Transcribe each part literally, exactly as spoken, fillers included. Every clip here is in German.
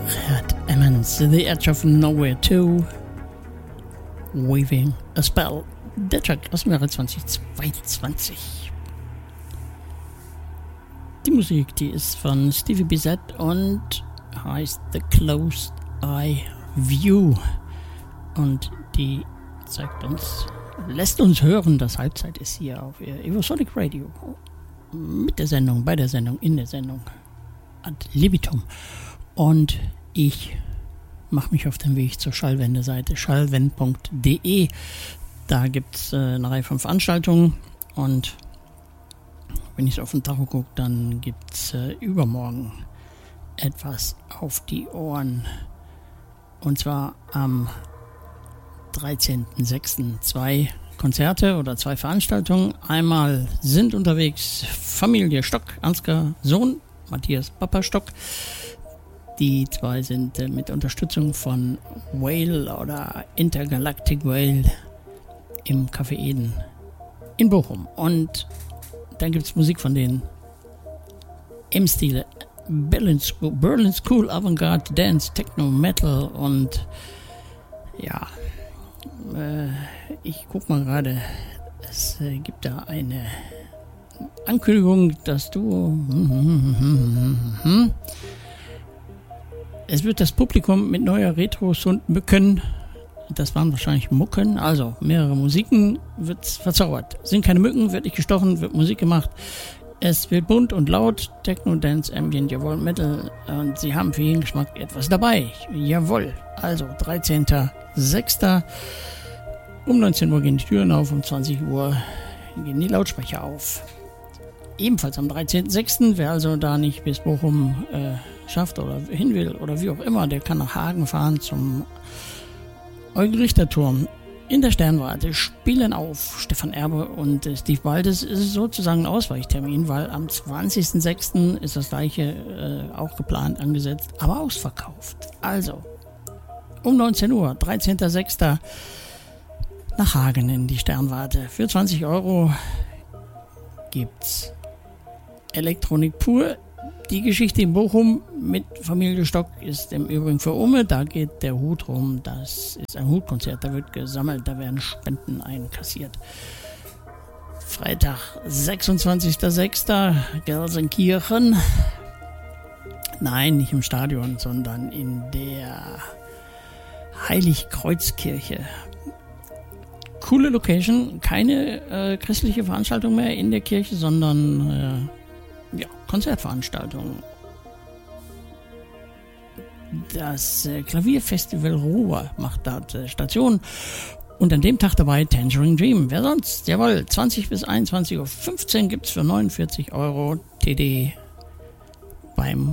Gerd Emmons, The Edge of Nowhere two, Weaving a Spell, der Track aus dem Jahre zweitausendzweiundzwanzig. Die Musik, die ist von Stevie Bissett und heißt The Closed Eye View und die zeigt uns, lässt uns hören, dass Halbzeit ist hier auf Evosonic Radio mit der Sendung, bei der Sendung, in der Sendung ad libitum. Und ich mache mich auf den Weg zur Schallwende-Seite schallwend punkt de. Da gibt es äh, eine Reihe von Veranstaltungen und wenn ich auf den Tacho gucke, dann gibt es äh, übermorgen etwas auf die Ohren. Und zwar am dreizehnten sechsten zwei Konzerte oder zwei Veranstaltungen. Einmal sind unterwegs Familie Stock, Ansgar Sohn, Matthias Papa Stock. Die zwei sind äh, mit Unterstützung von Whale oder Intergalactic Whale im Café Eden in Bochum. Und dann gibt es Musik von denen im Stile Berlin School, Berlin School Avantgarde, Dance, Techno, Metal und ja, äh, ich guck mal gerade, es äh, gibt da eine Ankündigung, dass du es wird das Publikum mit neuer Retros und Mücken, das waren wahrscheinlich Mucken, also mehrere Musiken, wird verzaubert. Sind keine Mücken, wird nicht gestochen, wird Musik gemacht. Es wird bunt und laut, Techno, Dance, Ambient, jawohl, Metal. Und sie haben für jeden Geschmack etwas dabei. Jawohl. Also dreizehnten sechsten um neunzehn Uhr gehen die Türen auf, um zwanzig Uhr gehen die Lautsprecher auf. Ebenfalls am dreizehnten sechsten Wer also da nicht bis Bochum äh, schafft oder hin will oder wie auch immer, der kann nach Hagen fahren zum Eugen-Richter-Turm. In der Sternwarte spielen auf Stefan Erbe und äh, Steve Baldes. Ist sozusagen ein Ausweichtermin, weil am zwanzigsten sechsten ist das gleiche äh, auch geplant, angesetzt, aber ausverkauft. Also um neunzehn Uhr, dreizehnten sechsten nach Hagen in die Sternwarte. Für zwanzig Euro gibt's Elektronik pur. Die Geschichte in Bochum mit Familie Stock ist im Übrigen für Umme. Da geht der Hut rum. Das ist ein Hutkonzert. Da wird gesammelt. Da werden Spenden einkassiert. Freitag, sechsundzwanzigsten sechsten Gelsenkirchen. Nein, nicht im Stadion, sondern in der Heiligkreuzkirche. Coole Location. Keine äh, christliche Veranstaltung mehr in der Kirche, sondern äh, ja, Konzertveranstaltungen. Das äh, Klavierfestival Ruhr macht dort äh, Station und an dem Tag dabei Tangerine Dream. Wer sonst? Jawohl, zwanzig bis einundzwanzig Uhr fünfzehn gibt es für neunundvierzig Euro T D beim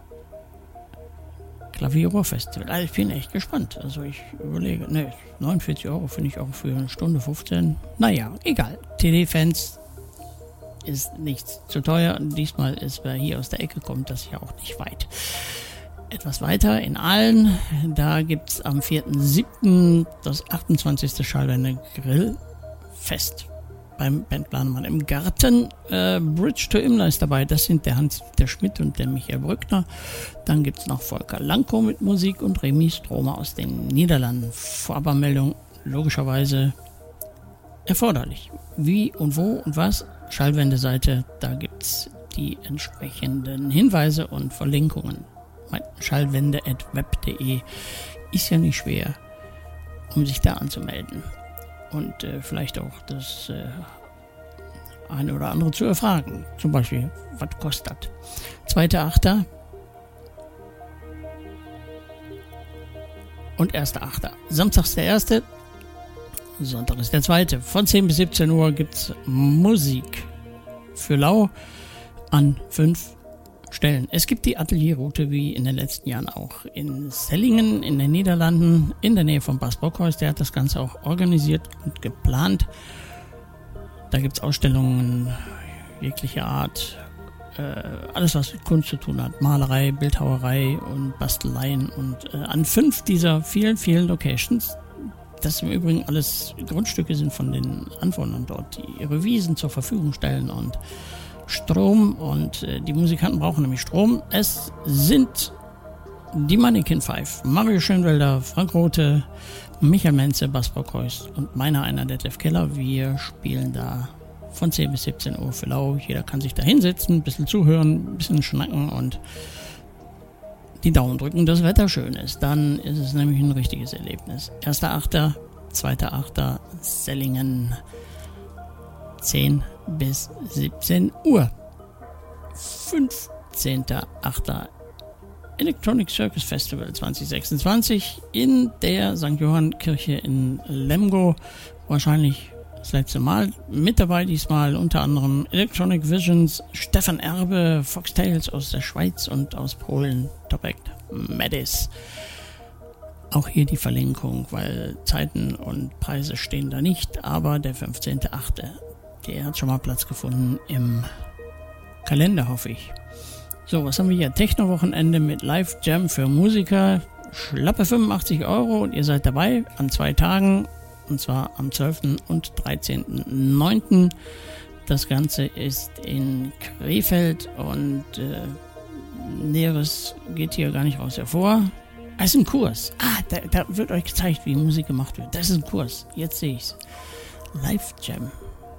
Klavierfestival. Also ich bin echt gespannt. Also ich überlege, ne, neunundvierzig Euro finde ich auch für eine Stunde fünfzehn. Naja, egal. T D-Fans ist nichts zu teuer. Diesmal ist, wer hier aus der Ecke kommt, das ja auch nicht weit. Etwas weiter in Aalen, da gibt es am vierten siebten das achtundzwanzigste Schallwende Grillfest beim Bandplanemann im Garten. Äh, Bridge to Imla ist dabei, das sind der Hans-Dieter Schmidt und der Michael Brückner. Dann gibt es noch Volker Lanko mit Musik und Remy Stromer aus den Niederlanden. Vorabanmeldung logischerweise erforderlich. Wie und wo und was? Schallwende-Seite, da gibt es die entsprechenden Hinweise und Verlinkungen. schallwende at web punkt de ist ja nicht schwer, um sich da anzumelden und äh, vielleicht auch das äh, eine oder andere zu erfragen. Zum Beispiel, was kostet das? zweiter achter und erster achter Samstags der erste, Sonntag ist der zweite. Von zehn bis siebzehn Uhr gibt es Musik für Lau an fünf Stellen. Es gibt die Atelierroute wie in den letzten Jahren auch in Sellingen in den Niederlanden, in der Nähe von Bas Brockhaus. Der hat das Ganze auch organisiert und geplant. Da gibt es Ausstellungen jeglicher Art. Äh, alles, was mit Kunst zu tun hat. Malerei, Bildhauerei und Basteleien. Und äh, an fünf dieser vielen, vielen Locations, das im Übrigen alles Grundstücke sind von den Anwohnern dort, die ihre Wiesen zur Verfügung stellen und Strom und äh, die Musikanten brauchen nämlich Strom. Es sind die Mannequin Five, Mario Schönwelder, Frank Rothe, Michael Menze, Bas Brockhuis und meiner einer Detlef Keller. Wir spielen da von zehn bis siebzehn Uhr für lau. Jeder kann sich da hinsetzen, ein bisschen zuhören, ein bisschen schnacken und die Daumen drücken, dass das Wetter schön ist. Dann ist es nämlich ein richtiges Erlebnis. erster achter, zweiter achter, Sellingen, zehn bis siebzehn Uhr. fünfzehnter achter Electronic Circus Festival zwanzig sechsundzwanzig in der Sankt Johann Kirche in Lemgo. Wahrscheinlich das letzte Mal mit dabei diesmal, unter anderem Electronic Visions, Stefan Erbe, Foxtails aus der Schweiz und aus Polen, Top Act, Madis. Auch hier die Verlinkung, weil Zeiten und Preise stehen da nicht, aber der fünfzehnter achte der hat schon mal Platz gefunden im Kalender, hoffe ich. So, was haben wir hier? Techno-Wochenende mit Live-Jam für Musiker. Schlappe fünfundachtzig Euro und ihr seid dabei an zwei Tagen. Und zwar am zwölften und dreizehnten neunten Das Ganze ist in Krefeld und äh, Näheres geht hier gar nicht raus hervor. Es ist ein Kurs. Ah, da, da wird euch gezeigt, wie Musik gemacht wird. Das ist ein Kurs. Jetzt sehe ich es. Live-Jam.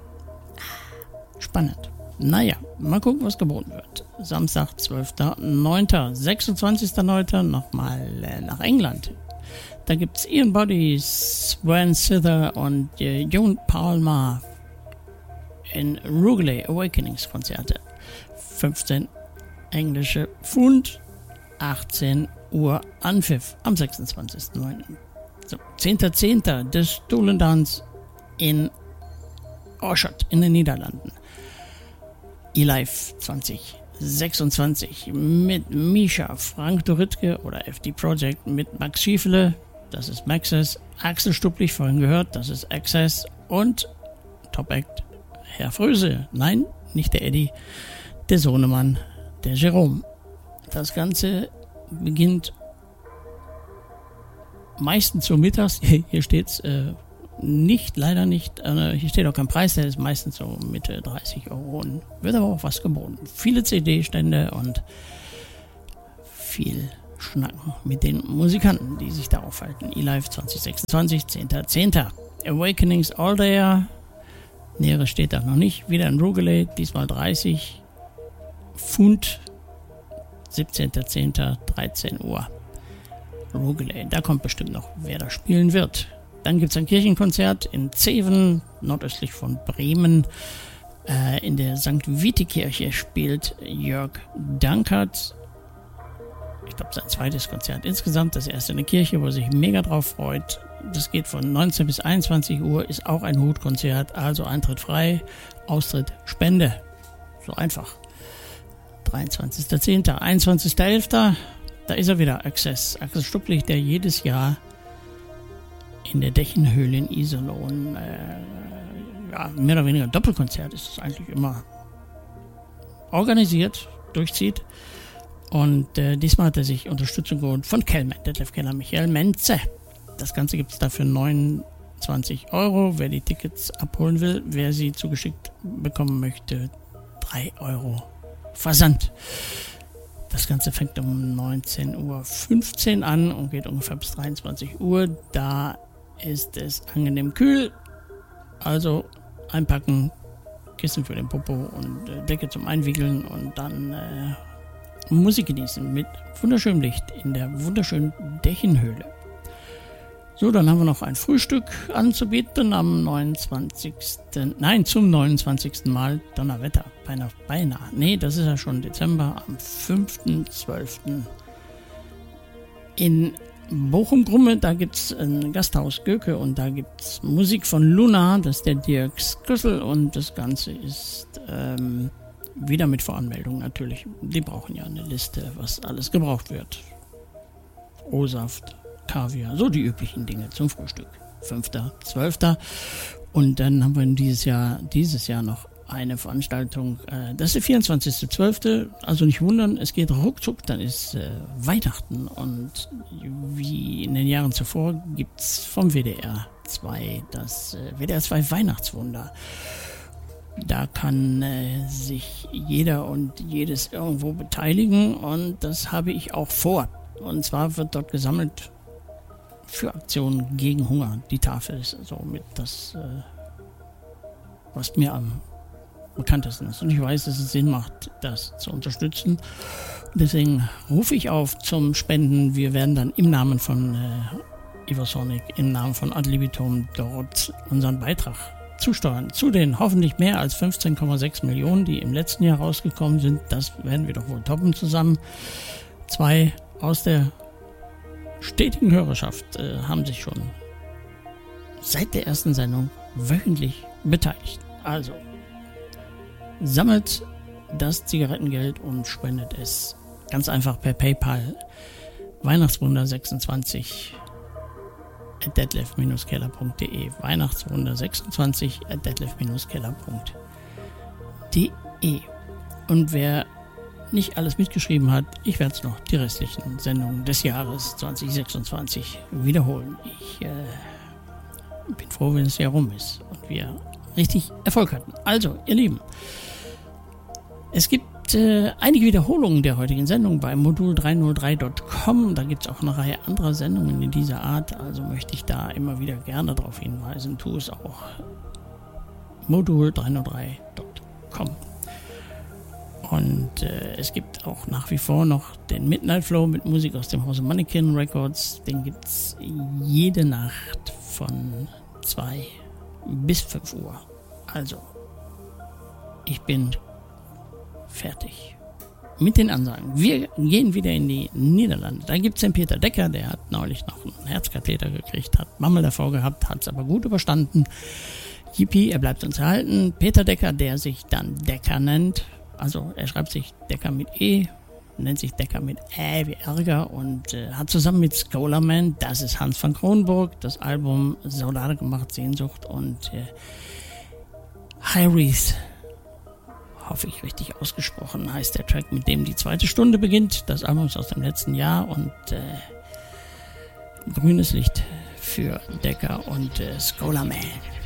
Spannend. Naja, mal gucken, was geboten wird. Samstag, zwölfter neunter sechsundzwanzigster neunter nochmal äh, nach England. Da gibt es Ian Body, Swan Sither und äh, Joan Palmer in Rugeley Awakenings Konzerte. fünfzehn englische Pfund, achtzehn Uhr Anpfiff am sechsundzwanzigster neunten So, zehnter zehnter The Stolen Dance in Oschot in den Niederlanden. eLive zwanzig sechsundzwanzig mit Misha, Frank Doritke oder F D Project, mit Max Schiefele, das ist Maxis, Axel Stupplich, vorhin gehört, das ist Access und Top Act Herr Fröse. Nein, nicht der Eddie, der Sohnemann, der Jerome. Das Ganze beginnt meistens so mittags, hier steht's, äh, nicht, leider nicht, äh, hier steht auch kein Preis, der ist meistens so Mitte dreißig Euro und wird aber auch was geboten. Viele C D-Stände und viel Schnacken mit den Musikanten, die sich da aufhalten. eLive zwanzig sechsundzwanzig, zehnter zehnter Awakenings All Day, Näheres steht da noch nicht, wieder in Rugeley, diesmal dreißig Pfund, siebzehnter zehnter dreizehn Uhr. Rugeley, da kommt bestimmt noch, wer da spielen wird. Dann gibt es ein Kirchenkonzert in Zeven, nordöstlich von Bremen. Äh, in der Sankt Viti-Kirche spielt Jörg Dankert. Ich glaube, sein zweites Konzert insgesamt. Das erste in der Kirche, wo er sich mega drauf freut. Das geht von neunzehn bis einundzwanzig Uhr, ist auch ein Hutkonzert. Also Eintritt frei, Austritt Spende. So einfach. dreiundzwanzigster zehnter einundzwanzigster elfter Da ist er wieder, Access. Axel Stupplich, der jedes Jahr in der Dächenhöhle in Iserlohn, äh, ja, mehr oder weniger Doppelkonzert ist es eigentlich immer organisiert, durchzieht. Und äh, diesmal hat er sich Unterstützung geholt von Kellman, Detlef Keller, Michael Menze. Das Ganze gibt es dafür neunundzwanzig Euro. Wer die Tickets abholen will, wer sie zugeschickt bekommen möchte, drei Euro Versand. Das Ganze fängt um neunzehn Uhr fünfzehn an und geht ungefähr bis dreiundzwanzig Uhr. Da ist es angenehm kühl, also einpacken, Kissen für den Popo und äh, Decke zum Einwickeln und dann äh, Musik genießen mit wunderschönem Licht in der wunderschönen Dächenhöhle. So, dann haben wir noch ein Frühstück anzubieten am neunundzwanzigsten Nein, zum neunundzwanzigsten Mal. Donnerwetter, beinahe, beinahe. Nee, das ist ja schon Dezember, am fünften zwölften in Bochum-Grumme. Da gibt es ein Gasthaus Göke und da gibt es Musik von Luna, das ist der Dirk Sküssel und das Ganze ist ähm, wieder mit Voranmeldung natürlich. Die brauchen ja eine Liste, was alles gebraucht wird. O-Saft, Kaviar, so die üblichen Dinge zum Frühstück. fünfter zwölfter Und dann haben wir dieses Jahr, dieses Jahr noch eine Veranstaltung, äh, das ist der vierundzwanzigster zwölfte Also nicht wundern, es geht ruckzuck, dann ist äh, Weihnachten und wie in den Jahren zuvor gibt es vom W D R zwei das äh, W D R zwei Weihnachtswunder. Da kann äh, sich jeder und jedes irgendwo beteiligen und das habe ich auch vor. Und zwar wird dort gesammelt für Aktionen gegen Hunger. Die Tafel ist somit das, äh, was mir am bekanntesten ist. Und ich weiß, dass es Sinn macht, das zu unterstützen. Deswegen rufe ich auf zum Spenden. Wir werden dann im Namen von äh, Evosonic, im Namen von Ad libitum dort unseren Beitrag zusteuern. Zu den hoffentlich mehr als fünfzehn Komma sechs Millionen, die im letzten Jahr rausgekommen sind. Das werden wir doch wohl toppen zusammen. Zwei aus der stetigen Hörerschaft äh, haben sich schon seit der ersten Sendung wöchentlich beteiligt. Also sammelt das Zigarettengeld und spendet es ganz einfach per PayPal Weihnachtswunder sechsundzwanzig at detlef dash keller punkt de Weihnachtswunder sechsundzwanzig at detlef dash keller punkt de. Und wer nicht alles mitgeschrieben hat, ich werde es noch die restlichen Sendungen des Jahres zwanzig sechsundzwanzig wiederholen. Ich äh, bin froh, wenn es Jahr rum ist und wir richtig Erfolg hatten. Also, ihr Lieben, es gibt äh, einige Wiederholungen der heutigen Sendung bei modul dreihundertdrei punkt com. Da gibt es auch eine Reihe anderer Sendungen in dieser Art. Also möchte ich da immer wieder gerne darauf hinweisen. Tu es auch. modul dreihundertdrei punkt com. Und äh, es gibt auch nach wie vor noch den Midnight Flow mit Musik aus dem Hause Mannequin Records. Den gibt es jede Nacht von zwei bis fünf Uhr. Also, ich bin fertig mit den Ansagen. Wir gehen wieder in die Niederlande. Da gibt es den Peter Decker, der hat neulich noch einen Herzkatheter gekriegt, hat Mammel davor gehabt, hat es aber gut überstanden. Yippie, er bleibt uns erhalten. Peter Decker, der sich dann Decker nennt, also er schreibt sich Decker mit E, nennt sich Decker mit Ä wie Ärger und äh, hat zusammen mit Scholarman, das ist Hans van Kronenburg, das Album Soldaten gemacht, Sehnsucht und äh, Hyries, hoffe ich richtig ausgesprochen, heißt der Track, mit dem die zweite Stunde beginnt. Das Album ist aus dem letzten Jahr und äh, grünes Licht für Decker und äh, Scholarman.